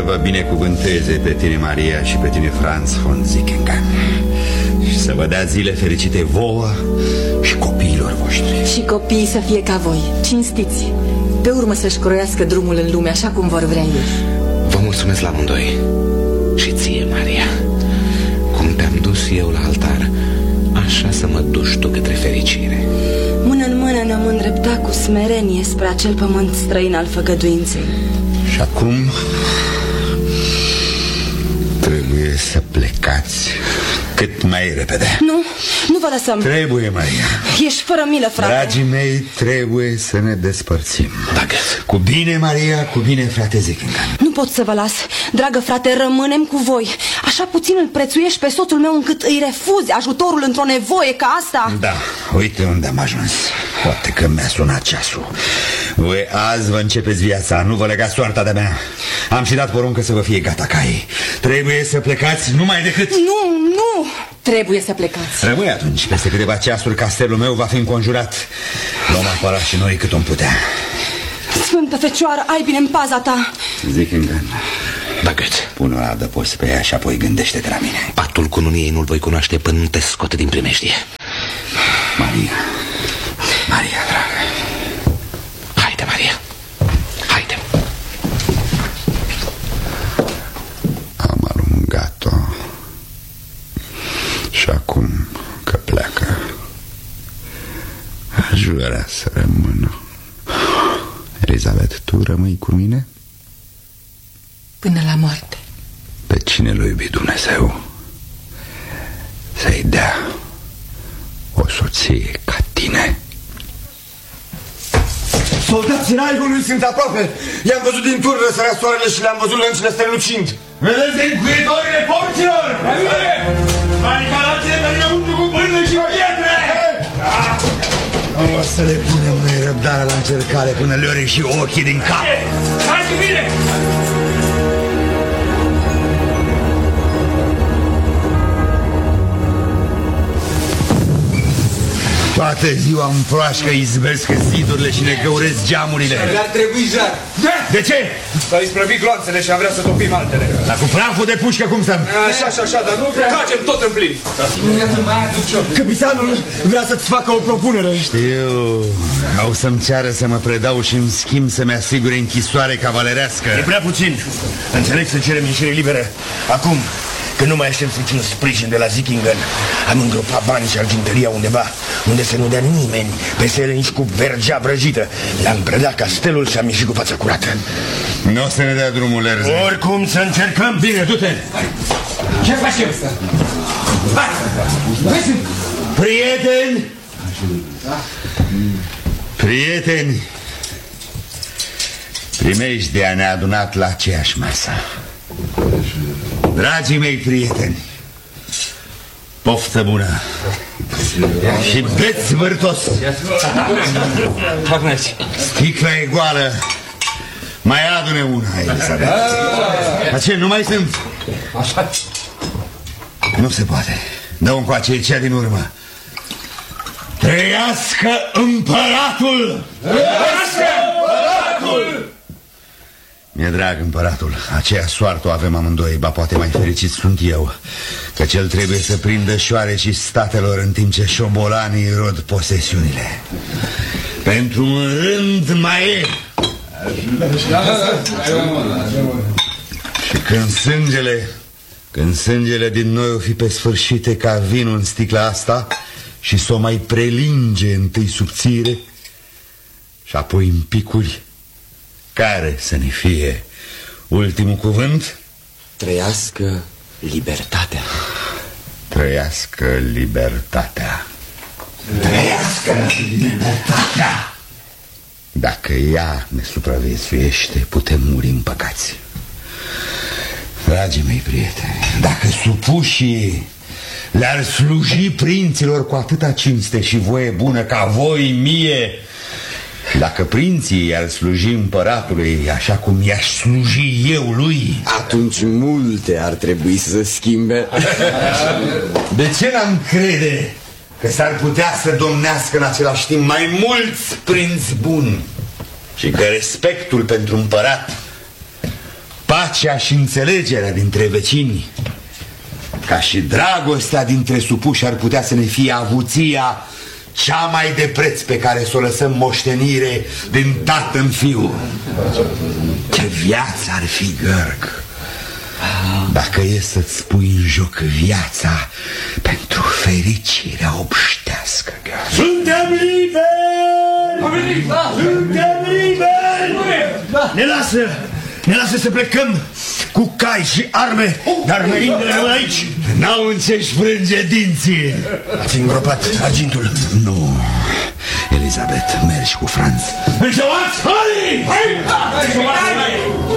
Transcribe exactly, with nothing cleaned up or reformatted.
să vă binecuvânteze pe tine, Maria, și pe tine, Franz von Sickingen, și să vă dea zile fericite vouă și copiilor voștri. Și copiii să fie ca voi, cinstiți. Pe urmă să-și croiască drumul în lume așa cum vor vrea ei. Vă mulțumesc la amândoi. Și ție, Maria. Cum te-am dus eu la altar, așa să mă duci tu către fericire. Mână în mână ne-am îndreptat cu smerenie spre acel pământ străin al făgăduinței. Și acum trebuie să plecați cât mai repede. Nu, nu vă lăsăm. Trebuie, Maria. Ești fără milă, frate. Dragii mei, trebuie să ne despărțim. Dacă... Cu bine, Maria, cu bine, frate Sickingen. Nu pot să vă las, dragă frate, rămânem cu voi. Așa puțin îl prețuiești pe soțul meu încât îi refuzi ajutorul într-o nevoie ca asta. Da, uite unde am ajuns. Poate că mi-a sunat ceasul. Voi azi vă începeți viața, nu vă legați soarta de mea. Am și dat poruncă să vă fie gata caii. Trebuie să plecați numai decât... Nu, nu, trebuie să plecați. Rămâi atunci, peste câteva ceasuri castelul meu va fi înconjurat. Vom apăra și noi cât om putea. Sfântă Fecioară, ai bine în paza ta. Sickingen, Bagăț, pune o adăpost pe ea și apoi gândește-te la mine. patul cununiei nu-l voi cunoaște până nu te scot din primejdie. Maria, Maria, dragă. Haide, Maria, haide. Am alungat-o. Și acum că pleacă, aș vrea să rămână. Elizabeth, tu rămâi cu mine? Până la moarte. Pe cine l-a iubit Dumnezeu să-i dea o soție ca tine. Soldații Raigului sunt aproape. I-am văzut din tur răsărea soarele și le-am văzut lăncile strălucind. Vedeți încuietorile porților? Baricadați-le pe înăuntru cu pârnă și pietre! O să le punem noi răbdarea la încercare până le ori și ochii din cap. Hai cu mine! Toată ziua în proașcă izbesc zidurile și ne găuresc geamurile. Le-ar trebui jar. De ce? S-au isprăvit gloanțele și am vrea să topim altele. Dar cu praful de pușcă cum stăm? Așa și așa, dar nu cagem tot în plin. Capitanul vrea să-ți facă o propunere. Știu. O să-mi ceară să mă predau și în schimb să-mi asigure închisoare cavalerească. E prea puțin. Înțeleg să cerem ieșire liberă. Acum, că nu mai aștept niciun sprijin de la Sickingen, am îngropat bani și arginteria undeva, unde să nu dea nimeni peste ele nici cu vergea vrăjită. Le-am predat castelul și am ieșit cu fața curată. Nu o să ne dea drumul, Erze. Oricum să încercăm. Bine, du-te! Ce facem ăsta? Hai! Prieteni! Prieteni! Primejdea ne-a adunat la aceeași masă. Dragii mei prieteni, poftă bună și beți vârtos. Sticla e goală. Mai adune una, Elisabeth. Aceea nu mai sunt. Nu se poate. Dă-o încoace, e cea din urmă. Trăiască împăratul! Trăiască împăratul! Mi-e drag împăratul. Aceea soartă o avem amândoi. Ba poate mai fericit sunt eu, că cel trebuie să prindă șoarecii statelor, în timp ce șobolanii rod posesiunile. Pentru un rând mai e. Și când sângele Când sângele din noi o fi pe sfârșite ca vinul în sticla asta și s-o mai prelinge întâi subțire și apoi în picuri, care să ne fie ultimul cuvânt? Trăiască libertatea. Trăiască libertatea. Trăiască libertatea. Dacă ea ne supraviețuiește, putem muri împăcați. Dragii mei prieteni, dacă supușii le-ar sluji prinților cu atâta cinste și voie bună ca voi mie, dacă prinții i-ar sluji împăratului așa cum i-aș sluji eu lui, atunci multe ar trebui să se schimbe. de ce n-am crede că s-ar putea să domnească în același timp mai mulți prinți buni și că respectul pentru împărat, pacea și înțelegerea dintre vecini, ca și dragostea dintre supuși, ar putea să ne fie avuția cea mai de preț pe care să o lăsăm moștenire din tată în fiu. Ce viață ar fi, Gheorg, dacă e să-ți pui în joc viața pentru fericirea obștească, Gheorg. Suntem liberi! Suntem liberi! Ne lasă, ne lasă să plecăm cu cai și arme, dar merindele rămân aici. N-au în ce-și frânge dinții. Ați îngropat argintul? Nu, Elizabeth, mergi cu Franz. Înșoați! Hai! Hai!